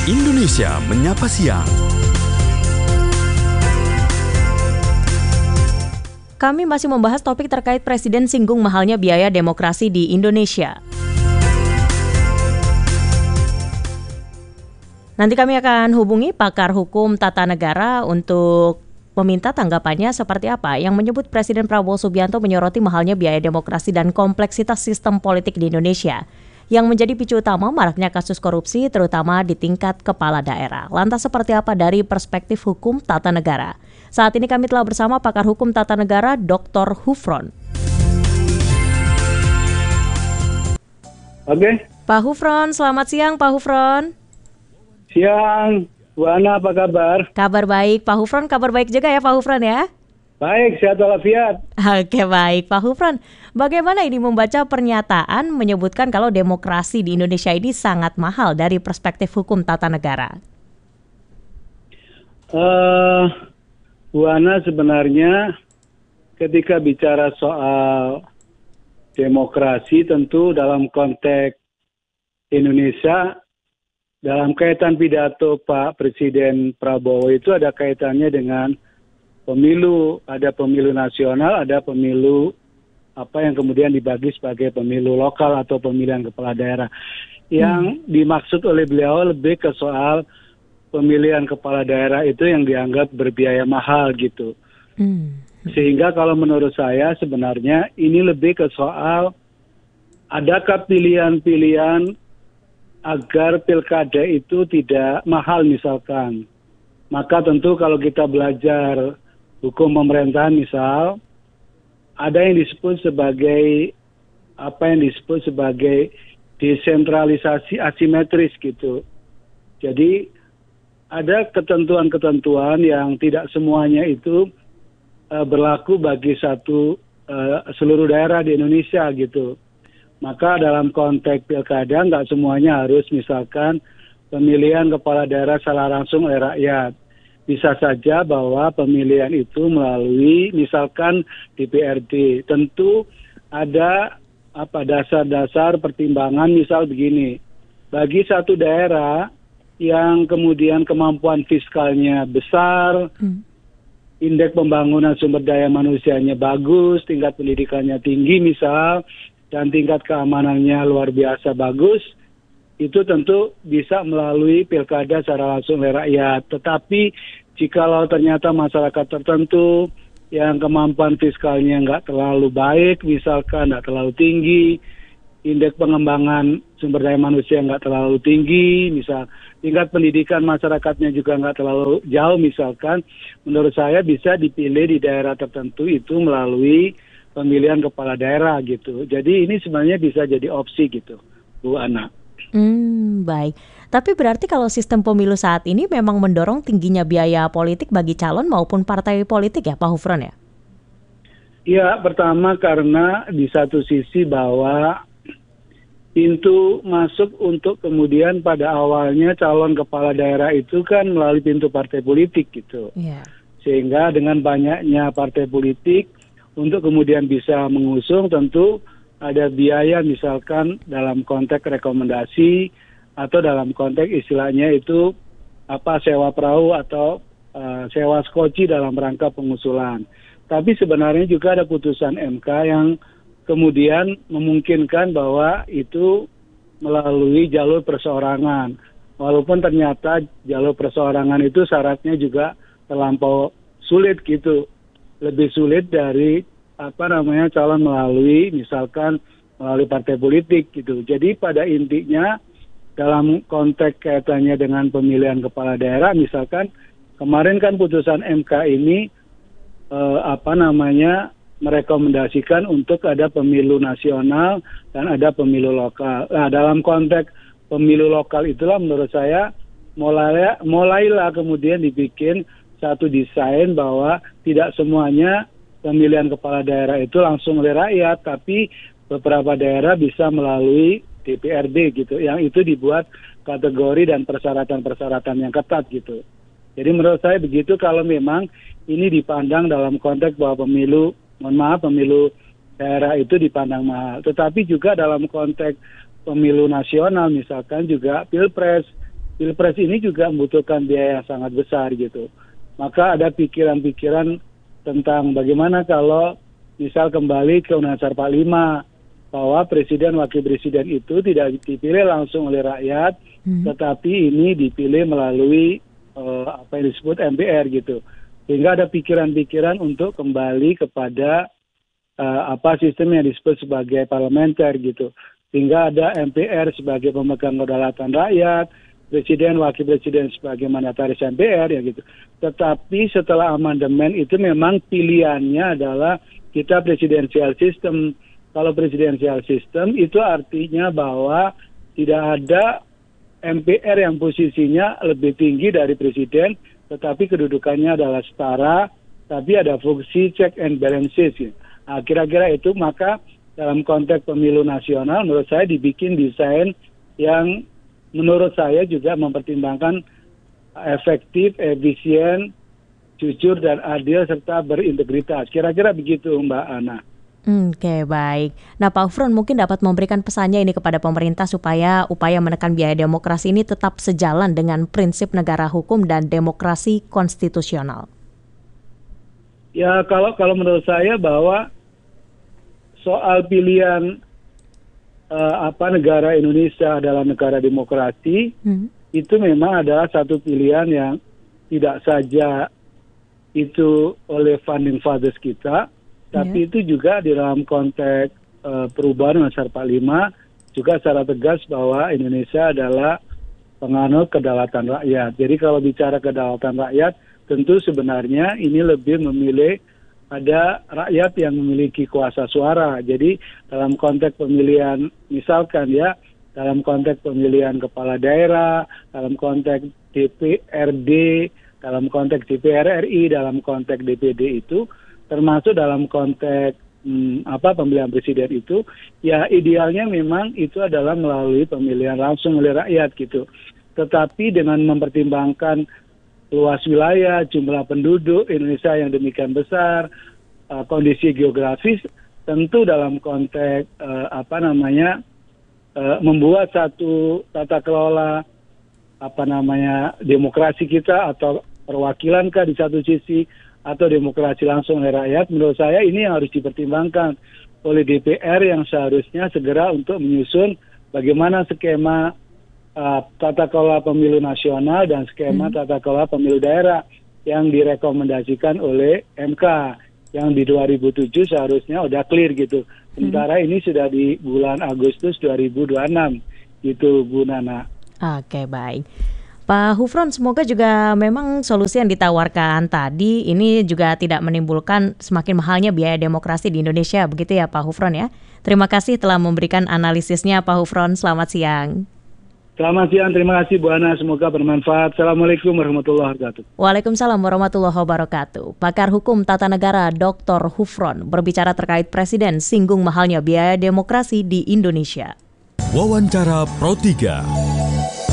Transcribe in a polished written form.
Indonesia Menyapa Siang. Kami masih membahas topik terkait Presiden singgung mahalnya biaya demokrasi di Indonesia. Nanti kami akan hubungi pakar hukum tata negara untuk meminta tanggapannya seperti apa yang menyebut Presiden Prabowo Subianto menyoroti mahalnya biaya demokrasi dan kompleksitas sistem politik di Indonesia yang menjadi picu utama maraknya kasus korupsi terutama di tingkat kepala daerah. Lantas seperti apa dari perspektif hukum tata negara? Saat ini kami telah bersama pakar hukum tata negara Dr. Hufron. Oke. Pak Hufron, selamat siang Pak Hufron. Siang, Bu Ana, apa kabar? Kabar baik, Pak Hufron, kabar baik juga ya Pak Hufron ya? Baik, sehat walafiat. Oke, baik Pak Hufron. Bagaimana ini membaca pernyataan menyebutkan kalau demokrasi di Indonesia ini sangat mahal dari perspektif hukum tata negara? Bu Ana, sebenarnya ketika bicara soal demokrasi tentu dalam konteks Indonesia, dalam kaitan pidato Pak Presiden Prabowo itu ada kaitannya dengan pemilu, ada pemilu nasional, ada pemilu apa yang kemudian dibagi sebagai pemilu lokal atau pemilihan kepala daerah. Yang dimaksud oleh beliau lebih ke soal pemilihan kepala daerah itu yang dianggap berbiaya mahal gitu. Sehingga kalau menurut saya sebenarnya ini lebih ke soal adakah pilihan-pilihan agar pilkada itu tidak mahal misalkan. Maka tentu kalau kita belajar hukum pemerintahan misal, ada yang disebut sebagai desentralisasi asimetris gitu. Jadi ada ketentuan-ketentuan yang tidak semuanya itu berlaku bagi seluruh daerah di Indonesia gitu. Maka dalam konteks pilkada nggak semuanya harus misalkan pemilihan kepala daerah secara langsung oleh rakyat. Bisa saja bahwa pemilihan itu melalui misalkan DPRD. Tentu ada dasar-dasar pertimbangan misal begini. Bagi satu daerah yang kemudian kemampuan fiskalnya besar, indeks pembangunan sumber daya manusianya bagus, tingkat pendidikannya tinggi misal, dan tingkat keamanannya luar biasa bagus, itu tentu bisa melalui pilkada secara langsung oleh rakyat. Tetapi jikalau ternyata masyarakat tertentu yang kemampuan fiskalnya nggak terlalu baik, misalkan nggak terlalu tinggi, indeks pengembangan sumber daya manusia nggak terlalu tinggi, misal tingkat pendidikan masyarakatnya juga nggak terlalu jauh misalkan, menurut saya bisa dipilih di daerah tertentu itu melalui pemilihan kepala daerah gitu. Jadi ini sebenarnya bisa jadi opsi gitu, Bu Ana. Baik. Tapi berarti kalau sistem pemilu saat ini memang mendorong tingginya biaya politik bagi calon maupun partai politik ya Pak Hufron ya? Ya, pertama karena di satu sisi bahwa pintu masuk untuk kemudian pada awalnya calon kepala daerah itu kan melalui pintu partai politik gitu. Yeah. Sehingga dengan banyaknya partai politik untuk kemudian bisa mengusung tentu ada biaya misalkan dalam konteks rekomendasi atau dalam konteks istilahnya itu sewa perahu atau sewa skoci dalam rangka pengusulan. Tapi sebenarnya juga ada putusan MK yang kemudian memungkinkan bahwa itu melalui jalur perseorangan. Walaupun ternyata jalur perseorangan itu syaratnya juga terlampau sulit gitu. Lebih sulit dari calon melalui misalkan melalui partai politik gitu. Jadi pada intinya dalam konteks kaitannya dengan pemilihan kepala daerah misalkan kemarin kan putusan MK ini merekomendasikan untuk ada pemilu nasional dan ada pemilu lokal. Nah, dalam konteks pemilu lokal itulah menurut saya mulailah kemudian dibikin satu desain bahwa tidak semuanya pemilihan kepala daerah itu langsung oleh rakyat, tapi beberapa daerah bisa melalui DPRD gitu, yang itu dibuat kategori dan persyaratan-persyaratan yang ketat gitu. Jadi menurut saya begitu kalau memang ini dipandang dalam konteks bahwa pemilu daerah itu dipandang mahal. Tetapi juga dalam konteks pemilu nasional misalkan juga pilpres Pilpres ini juga membutuhkan biaya yang sangat besar gitu. Maka ada pikiran-pikiran tentang bagaimana kalau misal kembali ke Undang-Undang 45 bahwa presiden wakil presiden itu tidak dipilih langsung oleh rakyat, tetapi ini dipilih melalui apa yang disebut MPR gitu. Sehingga ada pikiran-pikiran untuk kembali kepada sistem yang disebut sebagai parlementer gitu. Sehingga ada MPR sebagai pemegang kedaulatan rakyat, presiden, wakil presiden sebagai mandataris MPR ya gitu. Tetapi setelah amandemen itu memang pilihannya adalah kita presidensial system. Kalau presidensial system itu artinya bahwa tidak ada MPR yang posisinya lebih tinggi dari presiden, tetapi kedudukannya adalah setara, tapi ada fungsi check and balances. Ya. Nah, kira-kira itu, maka dalam konteks pemilu nasional menurut saya dibikin desain yang menurut saya juga mempertimbangkan efektif, efisien, jujur dan adil serta berintegritas. Kira-kira begitu Mbak Ana. Oke, baik. Nah, Pak Hufron mungkin dapat memberikan pesannya ini kepada pemerintah supaya upaya menekan biaya demokrasi ini tetap sejalan dengan prinsip negara hukum dan demokrasi konstitusional. Ya, kalau menurut saya bahwa soal pilihan negara Indonesia adalah negara demokrasi, itu memang adalah satu pilihan yang tidak saja itu oleh founding fathers kita, tapi itu juga di dalam konteks perubahan Undang-Undang 45 juga secara tegas bahwa Indonesia adalah penganut kedaulatan rakyat. Jadi kalau bicara kedaulatan rakyat, tentu sebenarnya ini lebih memilih ada rakyat yang memiliki kuasa suara. Jadi dalam konteks pemilihan, misalkan ya, dalam konteks pemilihan kepala daerah, dalam konteks DPRD, dalam konteks DPR RI, dalam konteks DPD itu, termasuk dalam konteks pemilihan presiden itu, ya idealnya memang itu adalah melalui pemilihan langsung oleh rakyat gitu. Tetapi dengan mempertimbangkan luas wilayah, jumlah penduduk Indonesia yang demikian besar, kondisi geografis, tentu dalam konteks membuat satu tata kelola demokrasi kita atau perwakilan di satu sisi atau demokrasi langsung oleh rakyat, menurut saya ini yang harus dipertimbangkan oleh DPR yang seharusnya segera untuk menyusun bagaimana skema tata kelola pemilu nasional dan skema tata kelola pemilu daerah yang direkomendasikan oleh MK yang di 2007 seharusnya udah clear gitu. Sementara ini sudah di bulan Agustus 2026 gitu Bu Nana. Oke, baik. Pak Hufron, semoga juga memang solusi yang ditawarkan tadi ini juga tidak menimbulkan semakin mahalnya biaya demokrasi di Indonesia, begitu ya Pak Hufron ya. Terima kasih telah memberikan analisisnya Pak Hufron, selamat siang. Selamat siang, terima kasih Bu Ana, semoga bermanfaat. Assalamualaikum warahmatullahi wabarakatuh. Waalaikumsalam warahmatullahi wabarakatuh. Pakar Hukum Tata Negara Dr. Hufron berbicara terkait Presiden singgung mahalnya biaya demokrasi di Indonesia. Wawancara Pro 3.